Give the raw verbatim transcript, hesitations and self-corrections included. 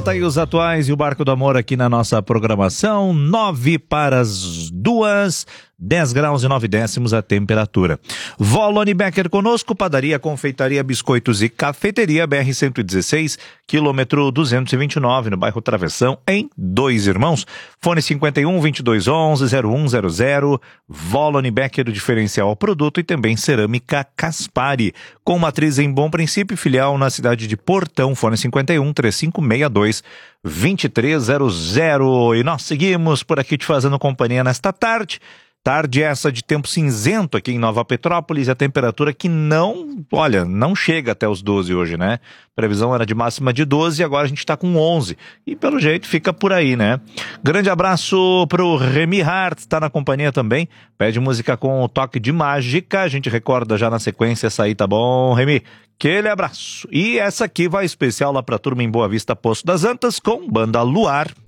Legal, tá aí os atuais e o Barco do Amor aqui na nossa programação. Nove para as duas, dez graus e nove décimos a temperatura. Volone Becker conosco, padaria, confeitaria, biscoitos e cafeteria, B R cento e dezesseis, quilômetro duzentos e vinte e nove, no bairro Travessão, em Dois Irmãos. Fone cinquenta e um, vinte e dois, onze, zero um zero zero. Volone Becker, o diferencial ao produto, e também Cerâmica Caspari, com matriz em Bom Princípio, filial na cidade de Portão. Fone cinquenta e um, trinta e cinco, sessenta e dois, vinte e três zero zero. E nós seguimos por aqui te fazendo companhia nesta tarde. Tarde essa de tempo cinzento aqui em Nova Petrópolis, a temperatura que não, olha, não chega até os doze hoje, né? Previsão era de máxima de doze e agora a gente tá com onze. E pelo jeito fica por aí, né? Grande abraço pro Remy Hart, tá na companhia também. Pede música com o toque de mágica. A gente recorda já na sequência essa aí, tá bom, Remy? Aquele abraço. E essa aqui vai especial lá pra turma em Boa Vista, Poço das Antas, com Banda Luar.